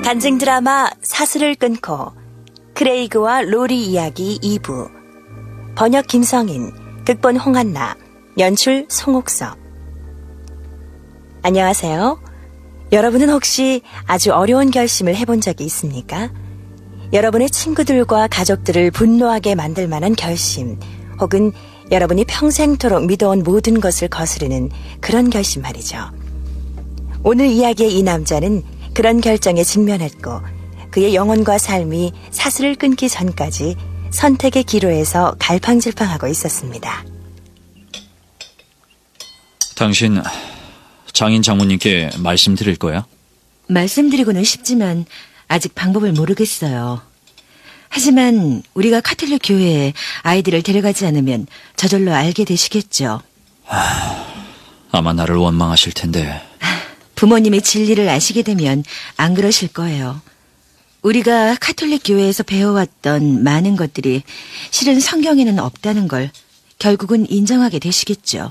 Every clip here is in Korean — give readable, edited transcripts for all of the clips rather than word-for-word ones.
간증 드라마 사슬을 끊고 크레이그와 로리 이야기 2부 번역 김성인, 극본 홍한나, 연출 송옥섭. 안녕하세요. 여러분은 혹시 아주 어려운 결심을 해본 적이 있습니까? 여러분의 친구들과 가족들을 분노하게 만들 만한 결심, 혹은 여러분이 평생토록 믿어온 모든 것을 거스르는 그런 결심 말이죠. 오늘 이야기의 이 남자는 그런 결정에 직면했고 그의 영혼과 삶이 사슬을 끊기 전까지 선택의 기로에서 갈팡질팡하고 있었습니다. 당신 장인 장모님께 말씀드릴 거야? 말씀드리고는 싶지만 아직 방법을 모르겠어요. 하지만 우리가 카톨릭 교회에 아이들을 데려가지 않으면 저절로 알게 되시겠죠. 아마 나를 원망하실 텐데. 부모님이 진리를 아시게 되면 안 그러실 거예요. 우리가 카톨릭 교회에서 배워왔던 많은 것들이 실은 성경에는 없다는 걸 결국은 인정하게 되시겠죠.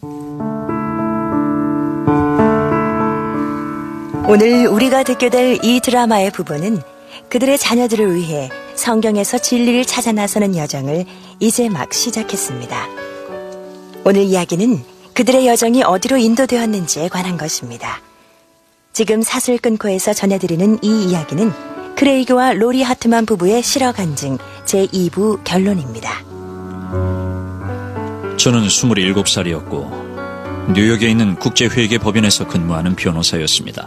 오늘 우리가 듣게 될 이 드라마의 부부는 그들의 자녀들을 위해 성경에서 진리를 찾아 나서는 여정을 이제 막 시작했습니다. 오늘 이야기는 그들의 여정이 어디로 인도되었는지에 관한 것입니다. 지금 사슬 끊고에서 전해드리는 이 이야기는 크레이그와 로리 하트만 부부의 실화 간증 제2부 결론입니다. 저는 27살이었고 뉴욕에 있는 국제회계법인에서 근무하는 변호사였습니다.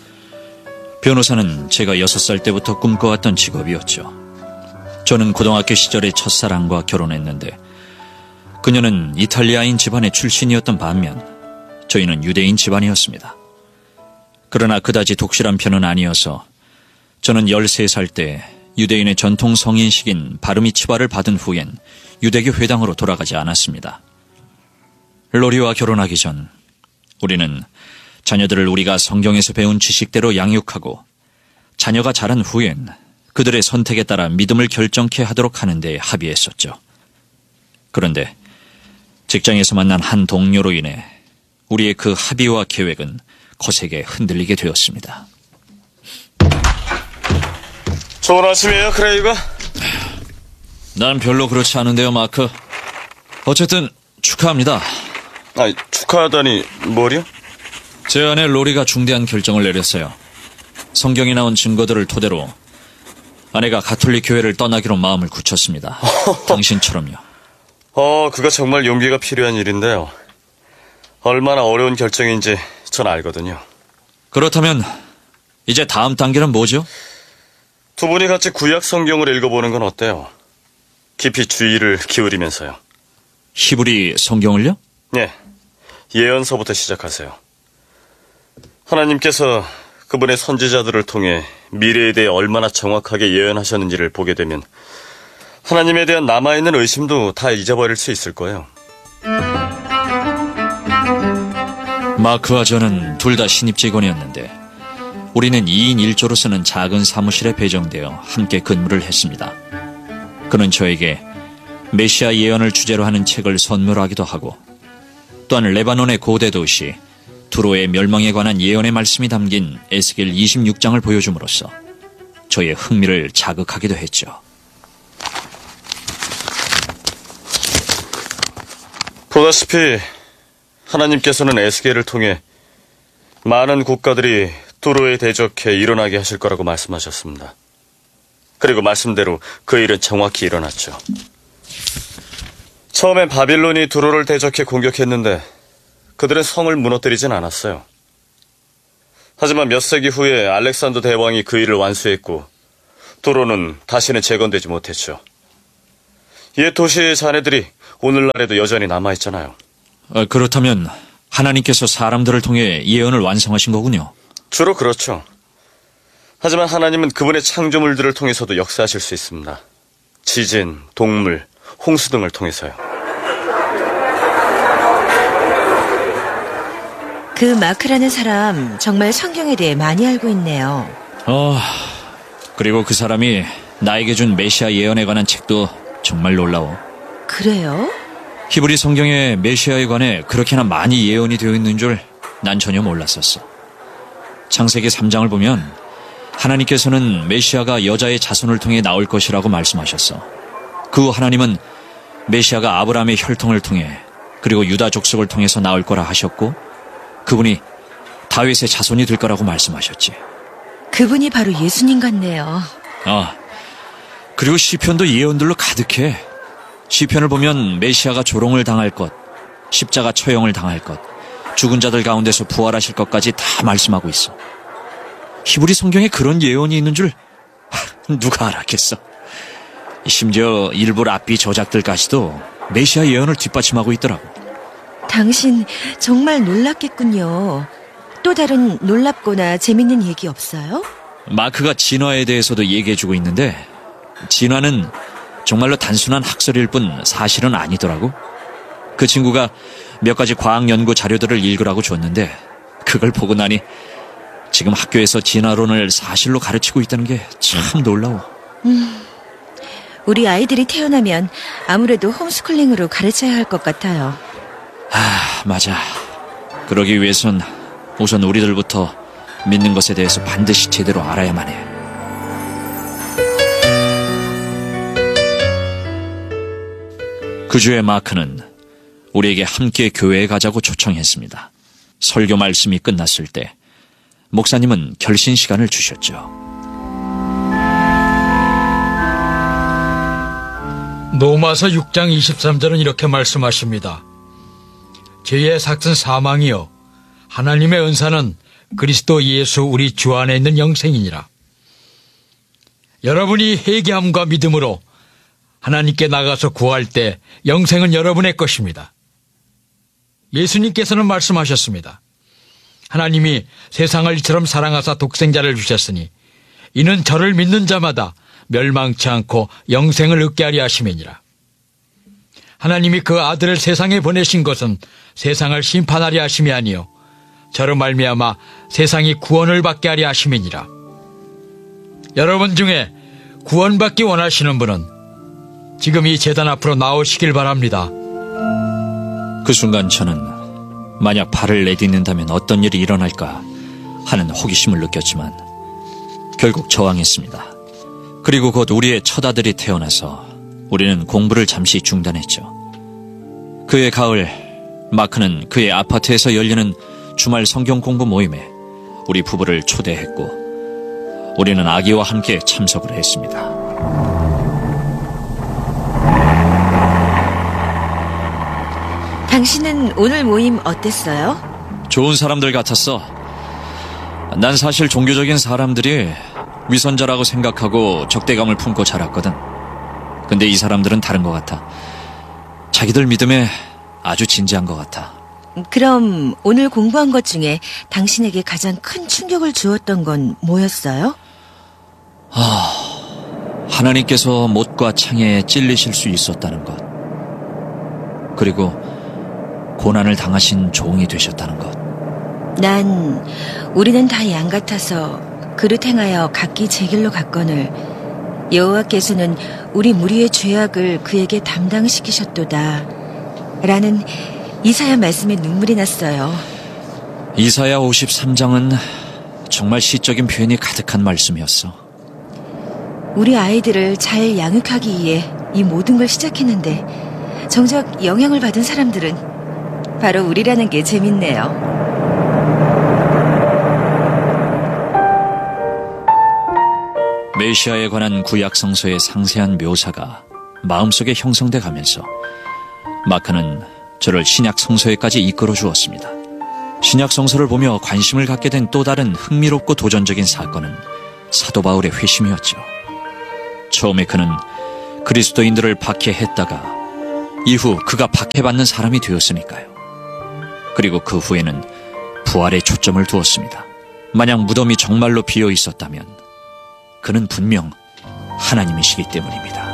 변호사는 제가 6살 때부터 꿈꿔왔던 직업이었죠. 저는 고등학교 시절에 첫사랑과 결혼했는데 그녀는 이탈리아인 집안의 출신이었던 반면 저희는 유대인 집안이었습니다. 그러나 그다지 독실한 편은 아니어서 저는 13살 때 유대인의 전통 성인식인 바르미츠바를 받은 후엔 유대교 회당으로 돌아가지 않았습니다. 로리와 결혼하기 전 우리는 자녀들을 우리가 성경에서 배운 지식대로 양육하고 자녀가 자란 후엔 그들의 선택에 따라 믿음을 결정케 하도록 하는 데 합의했었죠. 그런데 직장에서 만난 한 동료로 인해 우리의 그 합의와 계획은 거세게 흔들리게 되었습니다. 좋은 아침이에요, 크레이가? 난 별로 그렇지 않은데요, 마크. 어쨌든 축하합니다. 아니, 축하하다니 뭘요? 제 아내 로리가 중대한 결정을 내렸어요. 성경에 나온 증거들을 토대로 아내가 가톨릭 교회를 떠나기로 마음을 굳혔습니다. 당신처럼요. 그거 정말 용기가 필요한 일인데요. 얼마나 어려운 결정인지 전 알거든요. 그렇다면 이제 다음 단계는 뭐죠? 두 분이 같이 구약 성경을 읽어보는 건 어때요? 깊이 주의를 기울이면서요. 히브리 성경을요? 네, 예언서부터 시작하세요. 하나님께서 그분의 선지자들을 통해 미래에 대해 얼마나 정확하게 예언하셨는지를 보게 되면 하나님에 대한 남아있는 의심도 다 잊어버릴 수 있을 거예요. 마크와 저는 둘 다 신입 직원이었는데 우리는 2인 1조로 쓰는 작은 사무실에 배정되어 함께 근무를 했습니다. 그는 저에게 메시아 예언을 주제로 하는 책을 선물하기도 하고 또한 레바논의 고대 도시 두로의 멸망에 관한 예언의 말씀이 담긴 에스겔 26장을 보여줌으로써 저의 흥미를 자극하기도 했죠. 보다시피 하나님께서는 에스겔을 통해 많은 국가들이 두로에 대적해 일어나게 하실 거라고 말씀하셨습니다. 그리고 말씀대로 그 일은 정확히 일어났죠. 처음엔 바빌론이 두로를 대적해 공격했는데 그들은 성을 무너뜨리진 않았어요. 하지만 몇 세기 후에 알렉산더 대왕이 그 일을 완수했고 두로는 다시는 재건되지 못했죠. 옛 도시의 잔해들이 오늘날에도 여전히 남아있잖아요. 그렇다면 하나님께서 사람들을 통해 예언을 완성하신 거군요. 주로 그렇죠. 하지만 하나님은 그분의 창조물들을 통해서도 역사하실 수 있습니다. 지진, 동물, 홍수 등을 통해서요. 그 마크라는 사람 정말 성경에 대해 많이 알고 있네요. 그리고 그 사람이 나에게 준 메시아 예언에 관한 책도 정말 놀라워. 그래요? 히브리 성경에 메시아에 관해 그렇게나 많이 예언이 되어 있는 줄 난 전혀 몰랐었어. 창세기 3장을 보면 하나님께서는 메시아가 여자의 자손을 통해 나올 것이라고 말씀하셨어. 그 후 하나님은 메시아가 아브라함의 혈통을 통해 그리고 유다 족속을 통해서 나올 거라 하셨고 그분이 다윗의 자손이 될 거라고 말씀하셨지. 그분이 바로 예수님 같네요. 그리고 시편도 예언들로 가득해. 시편을 보면 메시아가 조롱을 당할 것, 십자가 처형을 당할 것, 죽은 자들 가운데서 부활하실 것까지 다 말씀하고 있어. 히브리 성경에 그런 예언이 있는 줄 누가 알았겠어. 심지어 일부 랍비 저작들까지도 메시아 예언을 뒷받침하고 있더라고. 당신 정말 놀랍겠군요. 또 다른 놀랍거나 재밌는 얘기 없어요? 마크가 진화에 대해서도 얘기해주고 있는데 진화는 정말로 단순한 학설일 뿐 사실은 아니더라고. 그 친구가 몇 가지 과학 연구 자료들을 읽으라고 줬는데 그걸 보고 나니 지금 학교에서 진화론을 사실로 가르치고 있다는 게 참 놀라워. 우리 아이들이 태어나면 아무래도 홈스쿨링으로 가르쳐야 할 것 같아요. 맞아. 그러기 위해선 우선 우리들부터 믿는 것에 대해서 반드시 제대로 알아야만 해. 그 주에 마크는 우리에게 함께 교회에 가자고 초청했습니다. 설교 말씀이 끝났을 때 목사님은 결신 시간을 주셨죠. 로마서 6장 23절은 이렇게 말씀하십니다. 죄의 삭은 사망이요 하나님의 은사는 그리스도 예수 우리 주 안에 있는 영생이니라. 여러분이 회개함과 믿음으로 하나님께 나가서 구할 때 영생은 여러분의 것입니다. 예수님께서는 말씀하셨습니다. 하나님이 세상을 이처럼 사랑하사 독생자를 주셨으니 이는 저를 믿는 자마다 멸망치 않고 영생을 얻게 하려 하심이니라. 하나님이 그 아들을 세상에 보내신 것은 세상을 심판하려 하심이 아니요 저로 말미암아 세상이 구원을 받게 하려 하심이니라. 여러분 중에 구원받기 원하시는 분은 지금 이 제단 앞으로 나오시길 바랍니다. 그 순간 저는 만약 발을 내딛는다면 어떤 일이 일어날까 하는 호기심을 느꼈지만 결국 저항했습니다. 그리고 곧 우리의 첫 아들이 태어나서 우리는 공부를 잠시 중단했죠. 그해 가을 마크는 그의 아파트에서 열리는 주말 성경 공부 모임에 우리 부부를 초대했고 우리는 아기와 함께 참석을 했습니다. 당신은 오늘 모임 어땠어요? 좋은 사람들 같았어. 난 사실 종교적인 사람들이 위선자라고 생각하고 적대감을 품고 자랐거든. 근데 이 사람들은 다른 것 같아. 자기들 믿음에 아주 진지한 것 같아. 그럼 오늘 공부한 것 중에 당신에게 가장 큰 충격을 주었던 건 뭐였어요? 하나님께서 못과 창에 찔리실 수 있었다는 것. 그리고 고난을 당하신 종이 되셨다는 것. 난 우리는 다 양 같아서 그릇 행하여 각기 제 길로 갔거늘 여호와께서는 우리 무리의 죄악을 그에게 담당시키셨도다 라는 이사야 말씀에 눈물이 났어요. 이사야 53장은 정말 시적인 표현이 가득한 말씀이었어. 우리 아이들을 잘 양육하기 위해 이 모든 걸 시작했는데 정작 영향을 받은 사람들은 바로 우리라는 게 재밌네요. 메시아에 관한 구약 성서의 상세한 묘사가 마음속에 형성돼 가면서 마크는 저를 신약 성서에까지 이끌어 주었습니다. 신약 성서를 보며 관심을 갖게 된 또 다른 흥미롭고 도전적인 사건은 사도 바울의 회심이었죠. 처음에 그는 그리스도인들을 박해했다가 이후 그가 박해받는 사람이 되었으니까요. 그리고 그 후에는 부활에 초점을 두었습니다. 만약 무덤이 정말로 비어 있었다면 그는 분명 하나님이시기 때문입니다.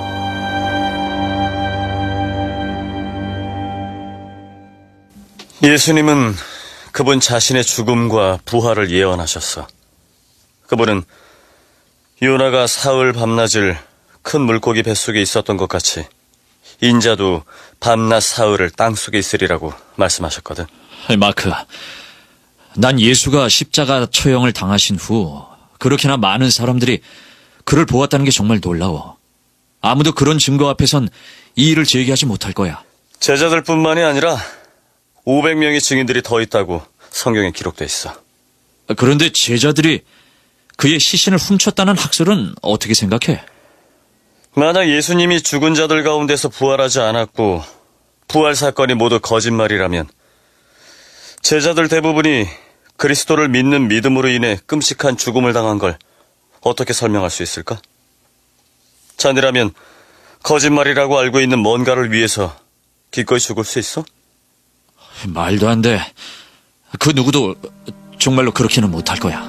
예수님은 그분 자신의 죽음과 부활을 예언하셨어. 그분은 요나가 사흘 밤낮을 큰 물고기 뱃속에 있었던 것 같이 인자도 밤낮 사흘을 땅속에 있으리라고 말씀하셨거든. 마크, 난 예수가 십자가 처형을 당하신 후 그렇게나 많은 사람들이 그를 보았다는 게 정말 놀라워. 아무도 그런 증거 앞에선 이 일을 제기하지 못할 거야. 제자들뿐만이 아니라 500명의 증인들이 더 있다고 성경에 기록돼 있어. 그런데 제자들이 그의 시신을 훔쳤다는 학설은 어떻게 생각해? 만약 예수님이 죽은 자들 가운데서 부활하지 않았고 부활 사건이 모두 거짓말이라면 제자들 대부분이 그리스도를 믿는 믿음으로 인해 끔찍한 죽음을 당한 걸 어떻게 설명할 수 있을까? 자네라면 거짓말이라고 알고 있는 뭔가를 위해서 기꺼이 죽을 수 있어? 말도 안 돼. 그 누구도 정말로 그렇게는 못할 거야.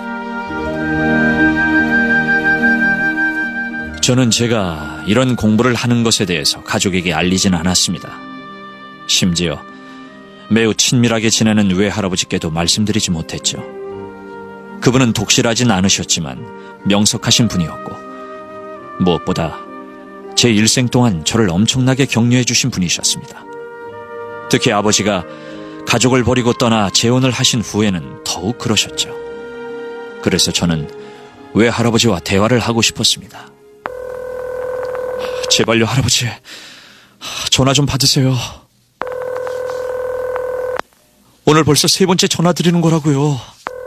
저는 제가 이런 공부를 하는 것에 대해서 가족에게 알리진 않았습니다. 심지어 매우 친밀하게 지내는 외할아버지께도 말씀드리지 못했죠. 그분은 독실하진 않으셨지만 명석하신 분이었고 무엇보다 제 일생 동안 저를 엄청나게 격려해 주신 분이셨습니다. 특히 아버지가 가족을 버리고 떠나 재혼을 하신 후에는 더욱 그러셨죠. 그래서 저는 외할아버지와 대화를 하고 싶었습니다. 제발요, 할아버지. 전화 좀 받으세요. 오늘 벌써 3번째 전화 드리는 거라고요.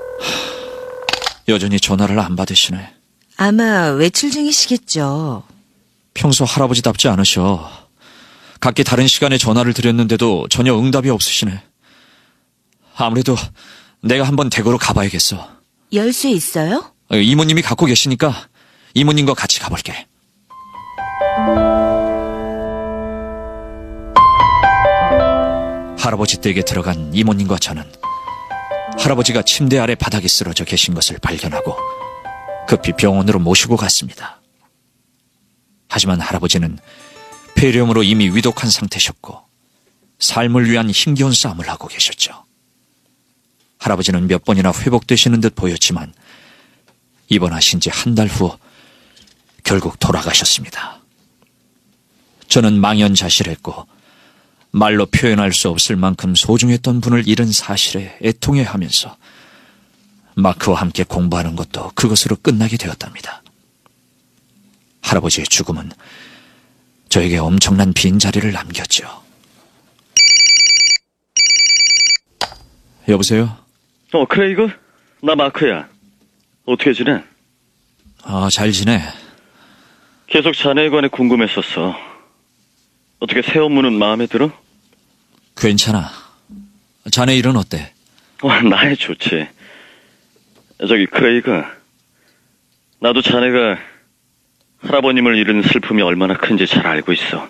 여전히 전화를 안 받으시네. 아마 외출 중이시겠죠. 평소 할아버지답지 않으셔. 각기 다른 시간에 전화를 드렸는데도 전혀 응답이 없으시네. 아무래도 내가 한번 댁으로 가봐야겠어. 열쇠 있어요? 이모님이 갖고 계시니까 이모님과 같이 가볼게. 할아버지 댁에 들어간 이모님과 저는 할아버지가 침대 아래 바닥에 쓰러져 계신 것을 발견하고 급히 병원으로 모시고 갔습니다. 하지만 할아버지는 폐렴으로 이미 위독한 상태셨고 삶을 위한 힘겨운 싸움을 하고 계셨죠. 할아버지는 몇 번이나 회복되시는 듯 보였지만 입원하신 지 한 달 후 결국 돌아가셨습니다. 저는 망연자실했고 말로 표현할 수 없을 만큼 소중했던 분을 잃은 사실에 애통해하면서 마크와 함께 공부하는 것도 그것으로 끝나게 되었답니다. 할아버지의 죽음은 저에게 엄청난 빈자리를 남겼죠. 여보세요? 크레이그? 나 마크야. 어떻게 지내? 잘 지내. 계속 자네에 관해 궁금했었어. 어떻게 새 업무는 마음에 들어? 괜찮아. 자네 일은 어때? 나야 좋지. 저기 크레이그, 나도 자네가 할아버님을 잃은 슬픔이 얼마나 큰지 잘 알고 있어.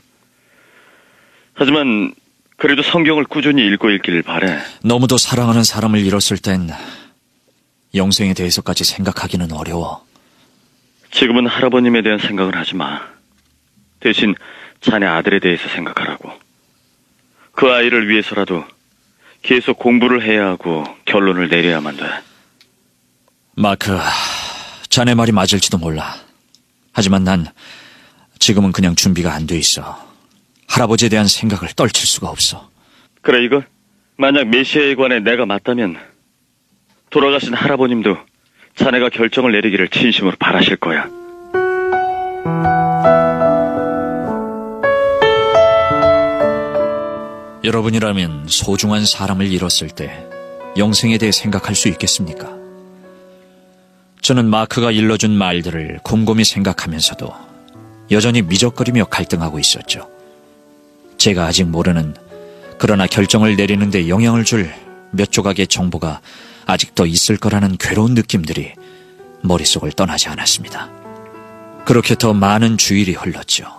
하지만 그래도 성경을 꾸준히 읽고 있기를 바래. 너무도 사랑하는 사람을 잃었을 땐 영생에 대해서까지 생각하기는 어려워. 지금은 할아버님에 대한 생각을 하지 마. 대신 자네 아들에 대해서 생각하라고. 그 아이를 위해서라도 계속 공부를 해야 하고 결론을 내려야만 돼. 마크, 자네 말이 맞을지도 몰라. 하지만 난 지금은 그냥 준비가 안 돼 있어. 할아버지에 대한 생각을 떨칠 수가 없어. 그래, 이거 만약 메시아에 관해 내가 맞다면 돌아가신 할아버님도 자네가 결정을 내리기를 진심으로 바라실 거야. 여러분이라면 소중한 사람을 잃었을 때 영생에 대해 생각할 수 있겠습니까? 저는 마크가 일러준 말들을 곰곰이 생각하면서도 여전히 미적거리며 갈등하고 있었죠. 제가 아직 모르는, 그러나 결정을 내리는 데 영향을 줄 몇 조각의 정보가 아직도 있을 거라는 괴로운 느낌들이 머릿속을 떠나지 않았습니다. 그렇게 더 많은 주일이 흘렀죠.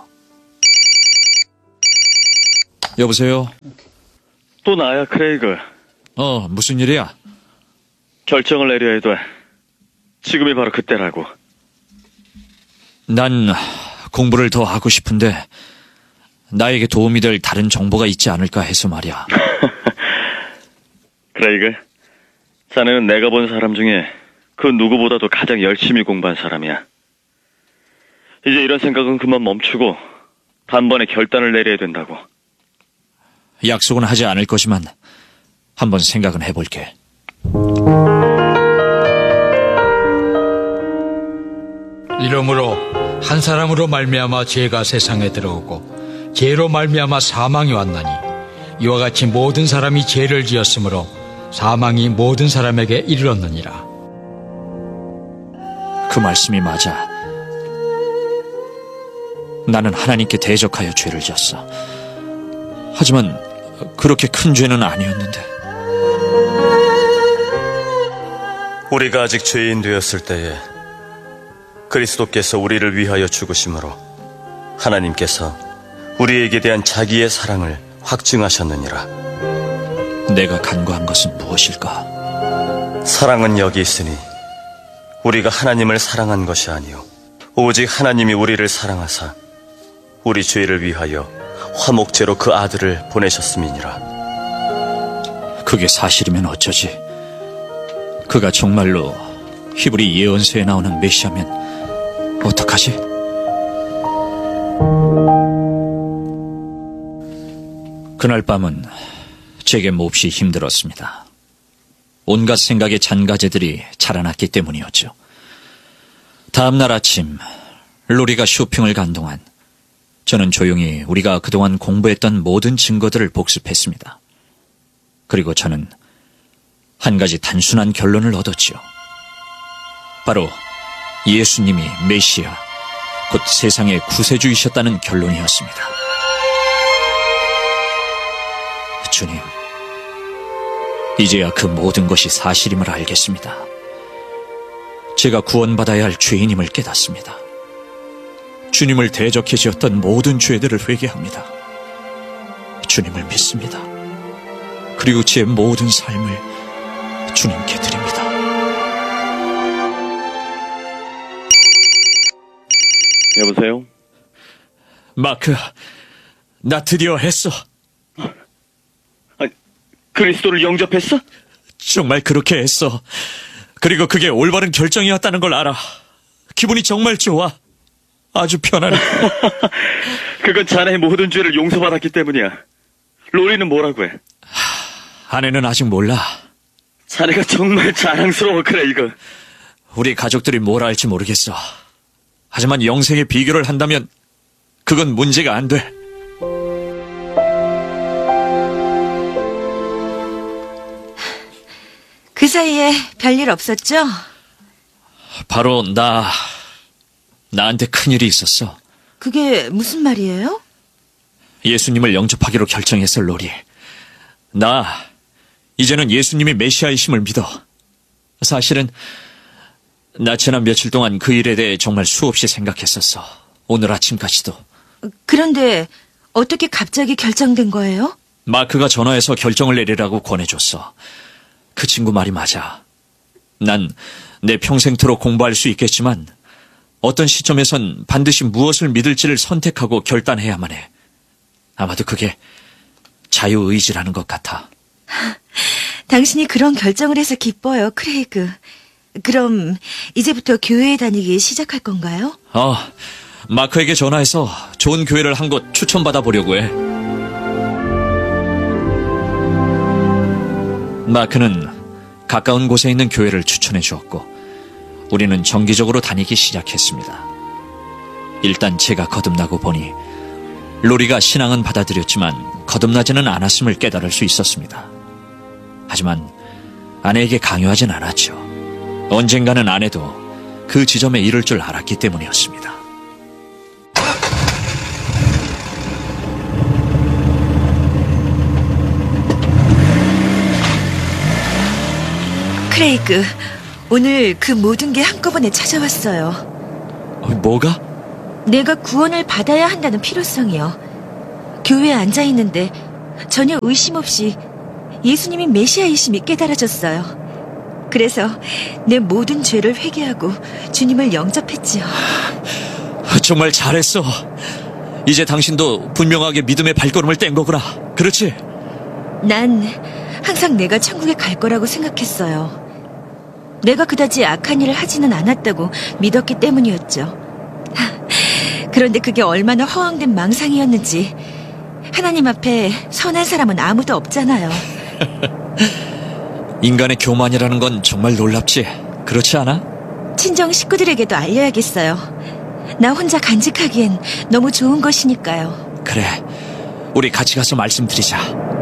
여보세요? 또 나야, 크레이그. 무슨 일이야? 결정을 내려야 돼. 지금이 바로 그때라고. 난 공부를 더 하고 싶은데 나에게 도움이 될 다른 정보가 있지 않을까 해서 말이야. 크레이그, 자네는 내가 본 사람 중에 그 누구보다도 가장 열심히 공부한 사람이야. 이제 이런 생각은 그만 멈추고 단번에 결단을 내려야 된다고. 약속은 하지 않을 거지만 한번 생각은 해볼게. 이러므로 한 사람으로 말미암아 죄가 세상에 들어오고 죄로 말미암아 사망이 왔나니 이와 같이 모든 사람이 죄를 지었으므로 사망이 모든 사람에게 이르렀느니라. 그 말씀이 맞아. 나는 하나님께 대적하여 죄를 지었어. 하지만 그렇게 큰 죄는 아니었는데. 우리가 아직 죄인 되었을 때에 그리스도께서 우리를 위하여 죽으심으로 하나님께서 우리에게 대한 자기의 사랑을 확증하셨느니라. 내가 간구한 것은 무엇일까? 사랑은 여기 있으니 우리가 하나님을 사랑한 것이 아니요 오직 하나님이 우리를 사랑하사 우리 죄를 위하여 화목제로 그 아들을 보내셨음이니라. 그게 사실이면 어쩌지? 그가 정말로 히브리 예언서에 나오는 메시아면 어떡하지? 그날 밤은 제게 몹시 힘들었습니다. 온갖 생각의 잔가제들이 자라났기 때문이었죠. 다음날 아침 로리가 쇼핑을 간 동안 저는 조용히 우리가 그동안 공부했던 모든 증거들을 복습했습니다. 그리고 저는 한 가지 단순한 결론을 얻었지요. 바로 예수님이 메시아, 곧 세상의 구세주이셨다는 결론이었습니다. 주님, 이제야 그 모든 것이 사실임을 알겠습니다. 제가 구원받아야 할 죄인임을 깨닫습니다. 주님을 대적해 지었던 모든 죄들을 회개합니다. 주님을 믿습니다. 그리고 제 모든 삶을 주님께 드립니다. 여보세요? 마크, 나 드디어 했어. 그리스도를 영접했어? 정말 그렇게 했어. 그리고 그게 올바른 결정이었다는 걸 알아. 기분이 정말 좋아. 아주 편안해. 그건 자네의 모든 죄를 용서받았기 때문이야. 로리는 뭐라고 해? 아내는 아직 몰라. 자네가 정말 자랑스러워, 크레이그. 우리 가족들이 뭘 할지 모르겠어. 하지만 영생에 비교를 한다면 그건 문제가 안 돼. 그 사이에 별일 없었죠? 바로 나한테 큰일이 있었어. 그게 무슨 말이에요? 예수님을 영접하기로 결정했어, 로리. 이제는 예수님이 메시아이심을 믿어. 사실은 나 지난 며칠 동안 그 일에 대해 정말 수없이 생각했었어. 오늘 아침까지도. 그런데 어떻게 갑자기 결정된 거예요? 마크가 전화해서 결정을 내리라고 권해줬어. 그 친구 말이 맞아. 난 내 평생토록 공부할 수 있겠지만 어떤 시점에선 반드시 무엇을 믿을지를 선택하고 결단해야만 해. 아마도 그게 자유의지라는 것 같아. 당신이 그런 결정을 해서 기뻐요, 크레이그. 그럼 이제부터 교회에 다니기 시작할 건가요? 마크에게 전화해서 좋은 교회를 한 곳 추천받아 보려고 해. 마크는 가까운 곳에 있는 교회를 추천해 주었고 우리는 정기적으로 다니기 시작했습니다. 일단 제가 거듭나고 보니 로리가 신앙은 받아들였지만 거듭나지는 않았음을 깨달을 수 있었습니다. 하지만 아내에게 강요하진 않았죠. 언젠가는 아내도 그 지점에 이를 줄 알았기 때문이었습니다. 크레이그, 오늘 그 모든 게 한꺼번에 찾아왔어요. 뭐가? 내가 구원을 받아야 한다는 필요성이요. 교회에 앉아있는데 전혀 의심 없이 예수님이 메시아이심이 깨달아졌어요. 그래서 내 모든 죄를 회개하고 주님을 영접했지요. 정말 잘했어. 이제 당신도 분명하게 믿음의 발걸음을 뗀 거구나. 그렇지? 난 항상 내가 천국에 갈 거라고 생각했어요. 내가 그다지 악한 일을 하지는 않았다고 믿었기 때문이었죠. 그런데 그게 얼마나 허황된 망상이었는지. 하나님 앞에 선한 사람은 아무도 없잖아요. 인간의 교만이라는 건 정말 놀랍지. 그렇지 않아? 친정 식구들에게도 알려야겠어요. 나 혼자 간직하기엔 너무 좋은 것이니까요. 그래, 우리 같이 가서 말씀드리자.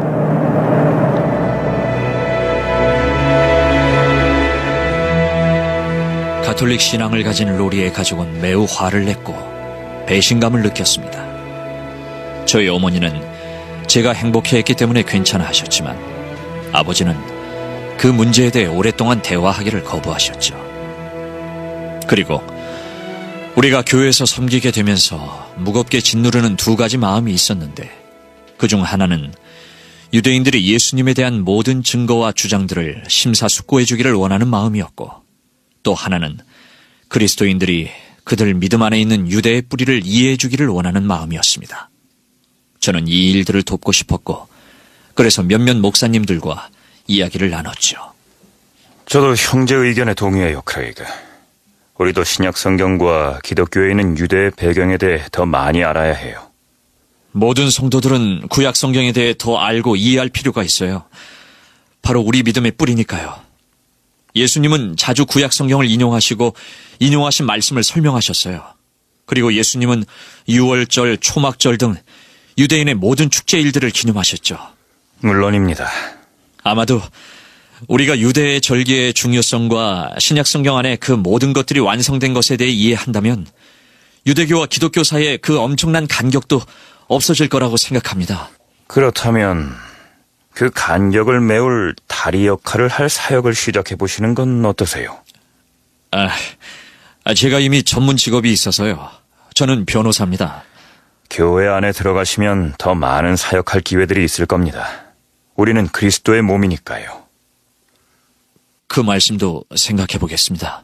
가톨릭 신앙을 가진 로리의 가족은 매우 화를 냈고 배신감을 느꼈습니다. 저희 어머니는 제가 행복해했기 때문에 괜찮아 하셨지만 아버지는 그 문제에 대해 오랫동안 대화하기를 거부하셨죠. 그리고 우리가 교회에서 섬기게 되면서 무겁게 짓누르는 두 가지 마음이 있었는데 그중 하나는 유대인들이 예수님에 대한 모든 증거와 주장들을 심사숙고해 주기를 원하는 마음이었고 또 하나는 그리스도인들이 그들 믿음 안에 있는 유대의 뿌리를 이해해 주기를 원하는 마음이었습니다. 저는 이 일들을 돕고 싶었고 그래서 몇몇 목사님들과 이야기를 나눴죠. 저도 형제 의견에 동의해요, 크레이그. 우리도 신약 성경과 기독교에 있는 유대의 배경에 대해 더 많이 알아야 해요. 모든 성도들은 구약 성경에 대해 더 알고 이해할 필요가 있어요. 바로 우리 믿음의 뿌리니까요. 예수님은 자주 구약 성경을 인용하시고 인용하신 말씀을 설명하셨어요. 그리고 예수님은 유월절, 초막절 등 유대인의 모든 축제일들을 기념하셨죠. 물론입니다. 아마도 우리가 유대의 절기의 중요성과 신약 성경 안에 그 모든 것들이 완성된 것에 대해 이해한다면 유대교와 기독교 사이의 그 엄청난 간격도 없어질 거라고 생각합니다. 그렇다면 그 간격을 메울 다리 역할을 할 사역을 시작해 보시는 건 어떠세요? 제가 이미 전문 직업이 있어서요. 저는 변호사입니다. 교회 안에 들어가시면 더 많은 사역할 기회들이 있을 겁니다. 우리는 그리스도의 몸이니까요. 그 말씀도 생각해 보겠습니다.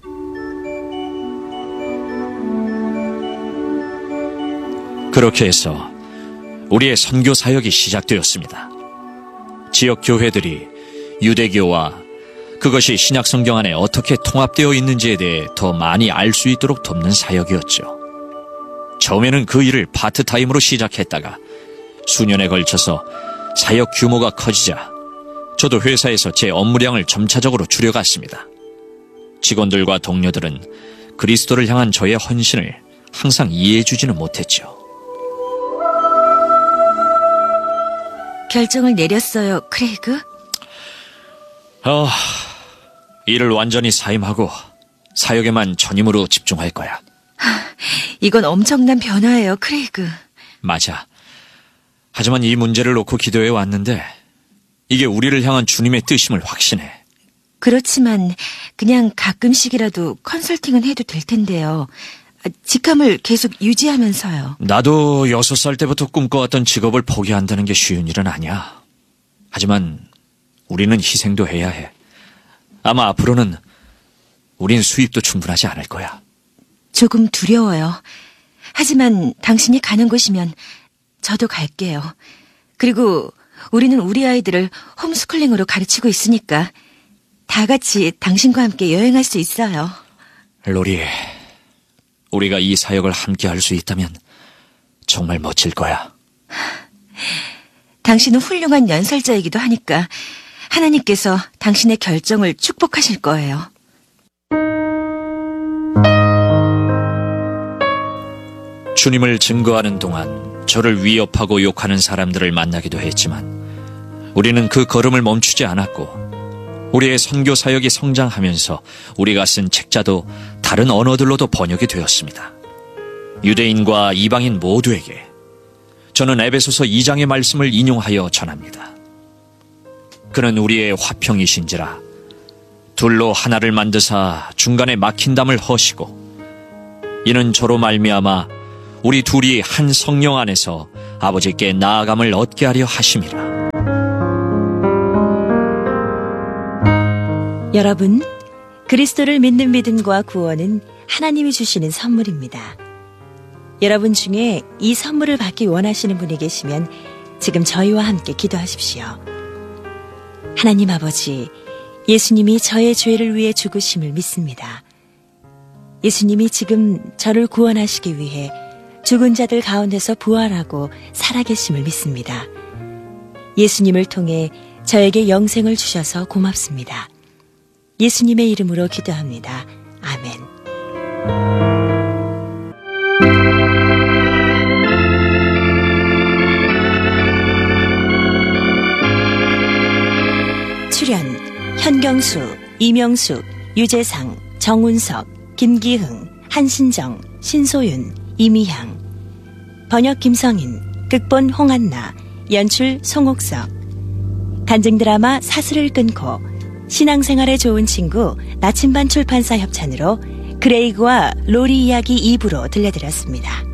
그렇게 해서 우리의 선교 사역이 시작되었습니다. 지역 교회들이 유대교와 그것이 신약 성경 안에 어떻게 통합되어 있는지에 대해 더 많이 알 수 있도록 돕는 사역이었죠. 처음에는 그 일을 파트타임으로 시작했다가 수년에 걸쳐서 사역 규모가 커지자 저도 회사에서 제 업무량을 점차적으로 줄여갔습니다. 직원들과 동료들은 그리스도를 향한 저의 헌신을 항상 이해해주지는 못했죠. 결정을 내렸어요, 크레이그? 일을 완전히 사임하고 사역에만 전임으로 집중할 거야. 이건 엄청난 변화예요, 크레이그. 맞아. 하지만 이 문제를 놓고 기도해 왔는데 이게 우리를 향한 주님의 뜻임을 확신해. 그렇지만 그냥 가끔씩이라도 컨설팅은 해도 될 텐데요. 직함을 계속 유지하면서요. 나도 6살 때부터 꿈꿔왔던 직업을 포기한다는 게 쉬운 일은 아니야. 하지만 우리는 희생도 해야 해. 아마 앞으로는 우린 수입도 충분하지 않을 거야. 조금 두려워요. 하지만 당신이 가는 곳이면 저도 갈게요. 그리고 우리는 우리 아이들을 홈스쿨링으로 가르치고 있으니까 다 같이 당신과 함께 여행할 수 있어요. 로리, 우리가 이 사역을 함께 할 수 있다면 정말 멋질 거야. 당신은 훌륭한 연설자이기도 하니까 하나님께서 당신의 결정을 축복하실 거예요. 주님을 증거하는 동안 저를 위협하고 욕하는 사람들을 만나기도 했지만 우리는 그 걸음을 멈추지 않았고 우리의 선교 사역이 성장하면서 우리가 쓴 책자도 다른 언어들로도 번역이 되었습니다. 유대인과 이방인 모두에게 저는 에베소서 2장의 말씀을 인용하여 전합니다. 그는 우리의 화평이신지라 둘로 하나를 만드사 중간에 막힌 담을 허시고 이는 저로 말미암아 우리 둘이 한 성령 안에서 아버지께 나아감을 얻게 하려 하심이라. 여러분, 그리스도를 믿는 믿음과 구원은 하나님이 주시는 선물입니다. 여러분 중에 이 선물을 받기 원하시는 분이 계시면 지금 저희와 함께 기도하십시오. 하나님 아버지, 예수님이 저의 죄를 위해 죽으심을 믿습니다. 예수님이 지금 저를 구원하시기 위해 죽은 자들 가운데서 부활하고 살아계심을 믿습니다. 예수님을 통해 저에게 영생을 주셔서 고맙습니다. 예수님의 이름으로 기도합니다. 아멘. 출연 현경수, 이명숙, 유재상, 정운석, 김기흥, 한신정, 신소윤, 이미향. 번역 김성인, 극본 홍한나, 연출 송옥석. 간증 드라마 사슬을 끊고 신앙생활에 좋은 친구 나침반 출판사 협찬으로 그레이그와 로리 이야기 2부로 들려드렸습니다.